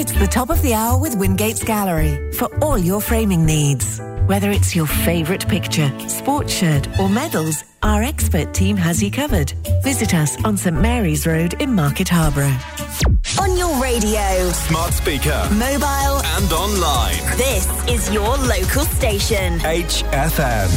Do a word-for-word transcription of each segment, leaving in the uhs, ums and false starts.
It's the top of the hour with Wingate's Gallery for all your framing needs. Whether it's your favourite picture, sports shirt or medals, our expert team has you covered. Visit us on St Mary's Road in Market Harborough. On your radio, smart speaker, mobile and online. This is your local station. H F M.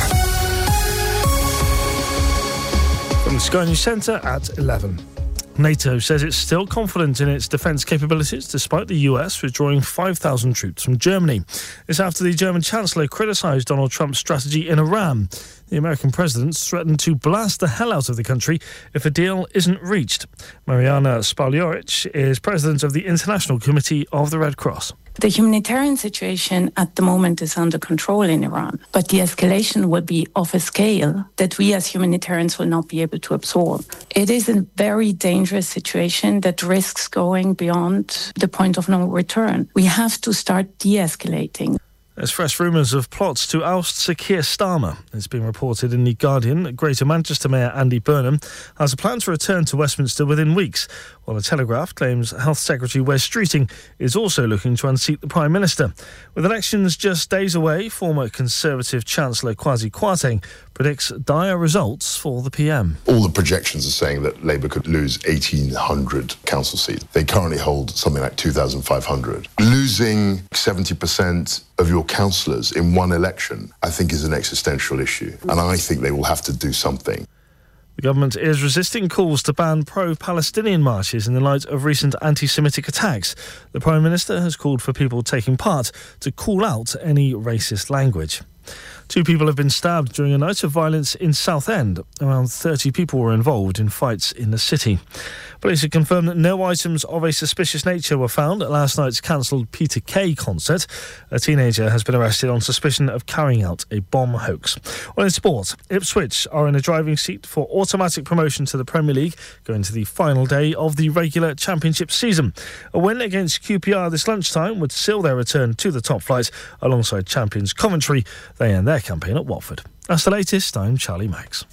From the Sky News Centre at eleven. NATO says it's still confident in its defence capabilities despite the U S withdrawing five thousand troops from Germany. It's after the German Chancellor criticised Donald Trump's strategy in Iran. The American president threatened to blast the hell out of the country if a deal isn't reached. Mariana Spaljoric is president of the International Committee of the Red Cross. The humanitarian situation at the moment is under control in Iran, but the escalation will be of a scale that we as humanitarians will not be able to absorb. It is a very dangerous situation that risks going beyond the point of no return. We have to start de-escalating. There's fresh rumours of plots to oust Sir Keir Starmer. It's been reported in The Guardian that Greater Manchester Mayor Andy Burnham has a plan to return to Westminster within weeks, while The Telegraph claims Health Secretary Wes Streeting is also looking to unseat the Prime Minister. With elections just days away, former Conservative Chancellor Kwasi Kwarteng predicts dire results for the P M. All the projections are saying that Labour could lose eighteen hundred council seats. They currently hold something like two thousand five hundred. Losing seventy percent of your councillors in one election, I think, is an existential issue. And I think they will have to do something. The government is resisting calls to ban pro-Palestinian marches in the light of recent anti-Semitic attacks. The Prime Minister has called for people taking part to call out any racist language. Two people have been stabbed during a night of violence in Southend. Around thirty people were involved in fights in the city. Police have confirmed that no items of a suspicious nature were found at last night's cancelled Peter Kay concert. A teenager has been arrested on suspicion of carrying out a bomb hoax. Well, in sport, Ipswich are in a driving seat for automatic promotion to the Premier League, going to the final day of the regular Championship season. A win against Q P R this lunchtime would seal their return to the top flight alongside champions Coventry. They end their campaign at Watford. That's the latest. I'm Charlie Max.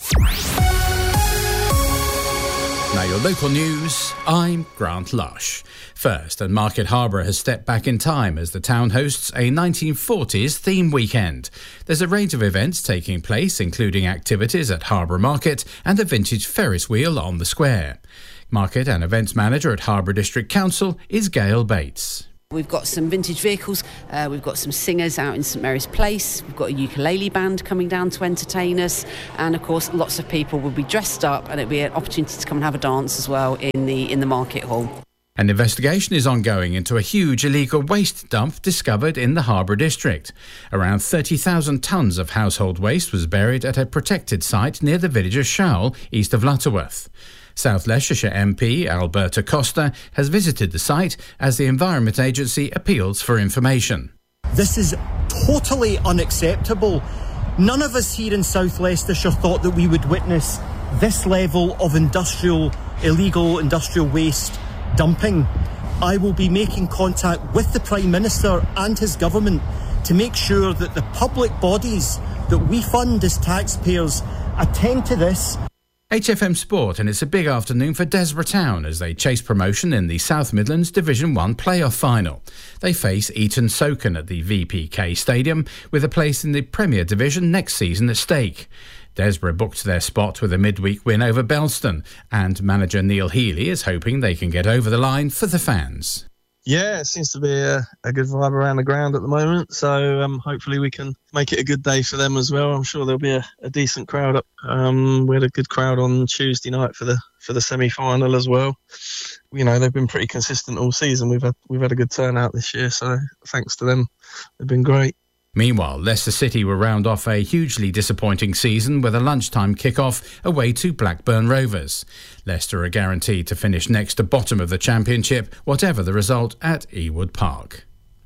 Now your local news, I'm Grant Lush. First, and Market Harborough has stepped back in time as the town hosts a nineteen forties theme weekend. There's a range of events taking place, including activities at Harborough Market and a vintage Ferris wheel on the square. Market and events manager at Harborough District Council is Gail Bates. We've got some vintage vehicles, uh, we've got some singers out in St Mary's Place, we've got a ukulele band coming down to entertain us, and of course lots of people will be dressed up and it'll be an opportunity to come and have a dance as well in the in the market hall. An investigation is ongoing into a huge illegal waste dump discovered in the Harborough district. Around thirty thousand tonnes of household waste was buried at a protected site near the village of Showell, east of Lutterworth. South Leicestershire M P Alberta Costa has visited the site as the Environment Agency appeals for information. This is totally unacceptable. None of us here in South Leicestershire thought that we would witness this level of industrial, illegal industrial waste dumping. I will be making contact with the Prime Minister and his government to make sure that the public bodies that we fund as taxpayers attend to this. H F M Sport, and it's a big afternoon for Desborough Town as they chase promotion in the South Midlands Division one playoff final. They face Eton Soken at the V P K Stadium with a place in the Premier Division next season at stake. Desborough booked their spot with a midweek win over Belston, and manager Neil Healy is hoping they can get over the line for the fans. Yeah, it seems to be a, a good vibe around the ground at the moment, so um, hopefully we can make it a good day for them as well. I'm sure there'll be a, a decent crowd up. Um, we had a good crowd on Tuesday night for the for the semi-final as well. You know, they've been pretty consistent all season. We've had we've had a good turnout this year, so thanks to them, they've been great. Meanwhile, Leicester City will round off a hugely disappointing season with a lunchtime kick-off away to Blackburn Rovers. Leicester are guaranteed to finish next to bottom of the Championship, whatever the result at Ewood Park.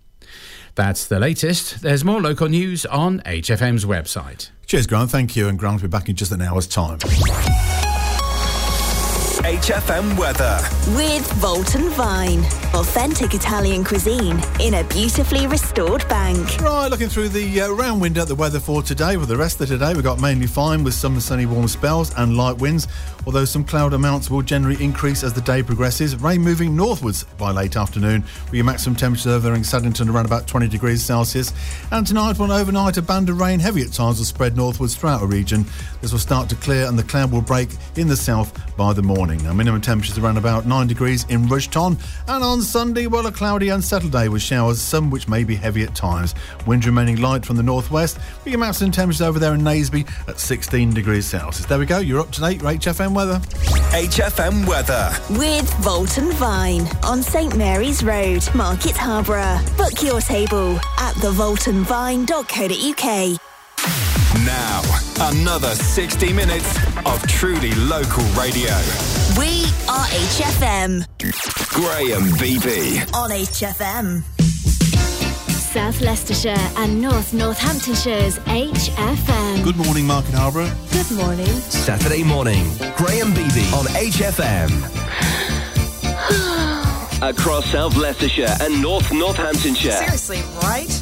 That's the latest. There's more local news on H F M's website. Cheers, Grant. Thank you. And Grant will be back in just an hour's time. H F M weather. With Volton Vine. Authentic Italian cuisine in a beautifully restored bank. Right, looking through the uh, round window at the weather for today. Well, the rest of today we've got mainly fine with some sunny warm spells and light winds, although some cloud amounts will generally increase as the day progresses. Rain moving northwards by late afternoon, with your maximum temperatures over there in Saddington around about twenty degrees Celsius. And tonight, well, overnight, a band of rain, heavy at times, will spread northwards throughout a region. This will start to clear and the cloud will break in the south by the morning. Now, minimum temperatures around about nine degrees in Rushton. And on Sunday, well, a cloudy, unsettled day with showers, some which may be heavy at times. Wind remaining light from the northwest, with your maximum temperatures over there in Naseby at sixteen degrees Celsius. There we go, you're up to date, H F M weather. H F M weather. With Volton Vine on St Mary's Road, Market Harborough. Book your table at the volton vine dot co dot uk. Now, another sixty minutes of truly local radio. We are H F M. Graham Beebe. On H F M. South Leicestershire and North Northamptonshire's H F M. Good morning, Market Harborough. Good morning. Saturday morning, Graham Beebe on H F M. Across South Leicestershire and North Northamptonshire. Seriously, right?